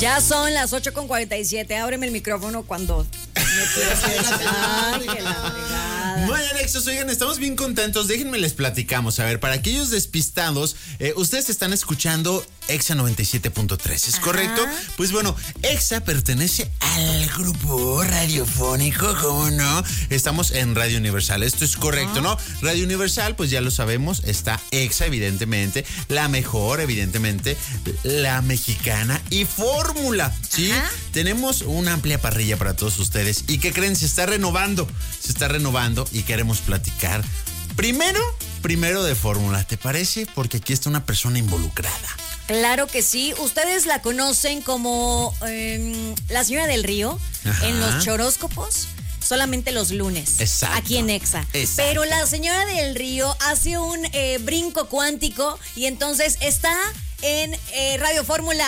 Ya son las 8:47. Ábreme el micrófono cuando me quieras. Bueno, Alexos, oigan, estamos bien contentos. Déjenme les platicamos. A ver, para aquellos despistados, ustedes están escuchando Exa 97.3, ¿es correcto? Pues bueno, Exa pertenece al grupo radiofónico, ¿cómo no? Estamos en Radio Universal, esto es correcto, ¿no? Radio Universal, pues ya lo sabemos, está Exa, evidentemente, la mejor, evidentemente, la mexicana y Fórmula, ¿sí? Tenemos una amplia parrilla para todos ustedes. ¿Y qué creen? Se está renovando y queremos platicar primero de Fórmula, ¿te parece? Porque aquí está una persona involucrada. Claro que sí. Ustedes la conocen como la señora del Río en los choróscopos. Solamente los lunes. Exacto. Aquí en Exa. Exacto. Pero la señora del Río hace un brinco cuántico y entonces está en Radio Fórmula.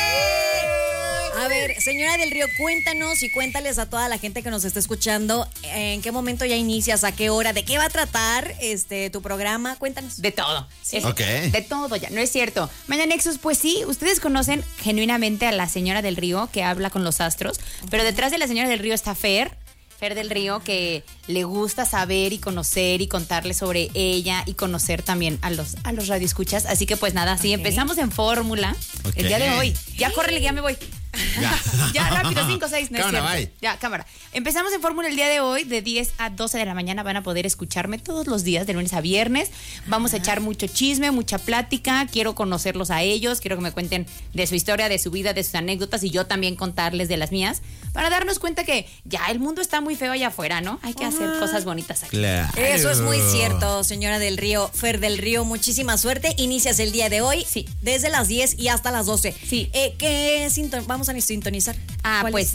A ver, señora del Río, cuéntanos y cuéntales a toda la gente que nos está escuchando en qué momento ya inicias, a qué hora, de qué va a tratar tu programa. Cuéntanos. De todo. Sí. De todo ya, no es cierto. Mañana Nexus, pues sí, ustedes conocen genuinamente a la señora del Río que habla con los astros, pero detrás de la señora del Río está Fer del Río, que le gusta saber y conocer y contarle sobre ella y conocer también a los radioescuchas. Así que pues nada, sí, empezamos en Fórmula el día de hoy. Ya córrele, ya me voy. Ya rápido, 5, 6, no es cierto. Bye. Ya, cámara. Empezamos en Fórmula el día de hoy, de 10 a 12 de la mañana. Van a poder escucharme todos los días, de lunes a viernes. Vamos a echar mucho chisme, mucha plática. Quiero conocerlos a ellos, quiero que me cuenten de su historia, de su vida, de sus anécdotas y yo también contarles de las mías, para darnos cuenta que ya el mundo está muy feo allá afuera, ¿no? Hay que hacer cosas bonitas aquí. Claro. Eso es muy cierto, señora del Río. Fer del Río, muchísima suerte. Inicias el día de hoy, sí, desde las 10 y hasta las 12. Sí. ¿Qué vamos a sintonizar? Pues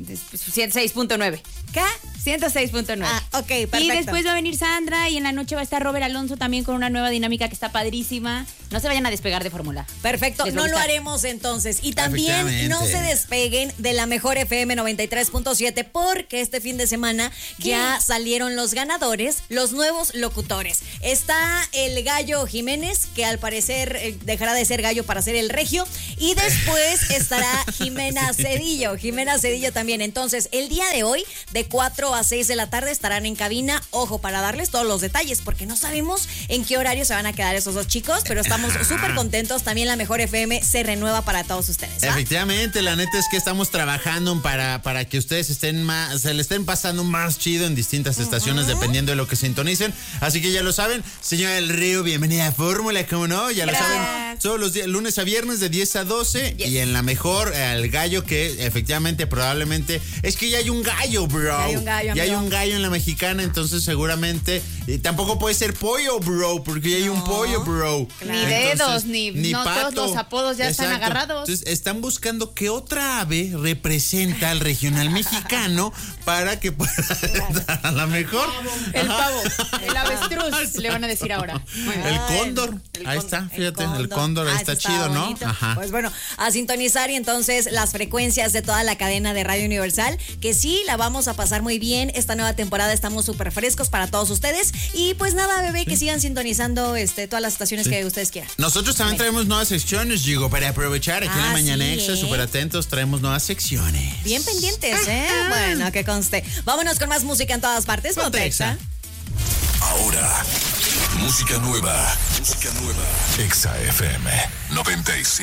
106.9. ¿Qué? 106.9. Ok, perfecto. Y después va a venir Sandra y en la noche va a estar Robert Alonso también con una nueva dinámica que está padrísima. No se vayan a despegar de Fórmula. Perfecto, no lo haremos entonces. Y también no se despeguen de la mejor FM 93.7 porque este fin de semana ya salieron los ganadores, los nuevos locutores. Está el Gallo Jiménez, que al parecer dejará de ser gallo para ser el regio. Y después estará Jimena Cedillo. Jimena Cedillo también. Entonces, el día de hoy, de 4 a 6 de la tarde, estarán en cabina. Ojo, para darles todos los detalles, porque no sabemos en qué horario se van a quedar esos dos chicos, pero estamos súper contentos. También la mejor FM se renueva para todos ustedes, ¿va? Efectivamente, la neta es que estamos trabajando para que ustedes se le estén pasando más chido en distintas estaciones, dependiendo de lo que sintonicen. Así que ya lo saben, señora del Río, bienvenida a Fórmula, ¿cómo no? Ya lo saben, todos los días, lunes a viernes de 10 a 12. Y en la mejor, al gallo, que efectivamente, probablemente, es que ya hay un gallo, bro. Ya hay un gallo en la mexicana, entonces seguramente, tampoco puede ser pollo, bro, porque ya hay un pollo, bro. Ni dedos, ni no, pato. todos los apodos ya están agarrados. Entonces están buscando qué otra ave representa al regional mexicano para que pueda dar a la mejor. El pavo, el avestruz, le van a decir ahora. El cóndor. Ahí está, fíjate, el cóndor está chido, ¿no? Ajá. Pues bueno, a sintonizar y entonces las frecuencias de toda la cadena de Radio Universal, que sí, la vamos a pasar muy bien. Esta nueva temporada estamos súper frescos para todos ustedes. Y pues nada, bebé, que sigan sintonizando todas las estaciones que ustedes quieran. Nosotros también traemos nuevas secciones, digo, para aprovechar aquí en la Mañana Exa, súper atentos, traemos nuevas secciones. Bien pendientes, Bueno, que conste. Vámonos con más música en todas partes. Ponte Exa. Ahora, música nueva. Exa FM 95.